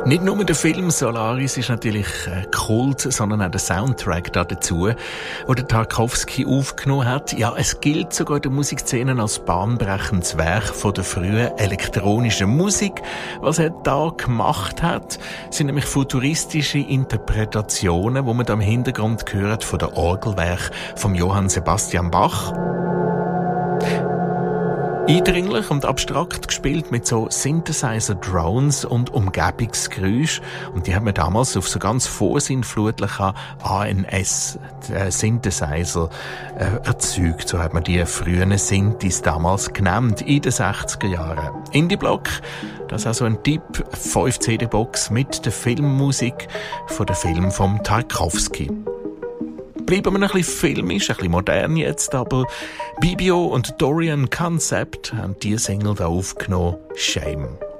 Nicht nur der Film Solaris ist natürlich Kult, sondern auch der Soundtrack dazu, den der Tarkowski aufgenommen hat. Ja, es gilt sogar in der Musikszene als bahnbrechendes Werk von der frühen elektronischen Musik. Was er da gemacht hat, sind nämlich futuristische Interpretationen, wo man da im Hintergrund hört von der Orgelwerk von Johann Sebastian Bach. Eindringlich und abstrakt gespielt mit so Synthesizer-Drones und Umgebungsgeräusch. Und die haben wir damals auf so ganz vorsinnflutlichen ANS-Synthesizer erzeugt. So hat man die frühen Synthes damals genannt, in den 60er Jahren. Indie-Block, das ist also ein Tipp, 5 CD-Box mit der Filmmusik von dem Film von Tarkowski. Bleiben wir ein bisschen filmisch, ein bisschen modern jetzt, aber Bibio und Dorian Concept haben die Single da aufgenommen, Shame.